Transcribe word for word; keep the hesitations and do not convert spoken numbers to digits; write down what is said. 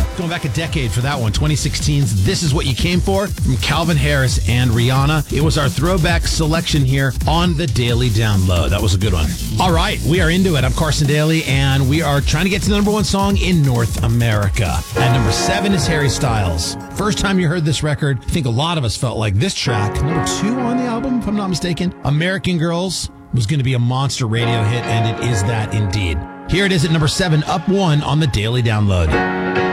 Going back a decade for that one, twenty sixteen's This Is What You Came For from Calvin Harris and Rihanna. It was our throwback selection here on the Daily Download. That was a good one. All right, we are into it. I'm Carson Daly, and we are trying to get to the number one song in North America. At number seven is Harry Styles. First time you heard this record, I think a lot of us felt like this track, number two on the album, if I'm not mistaken, American Girls, was going to be a monster radio hit, and it is that indeed. Here it is at number seven, up one on the Daily Download.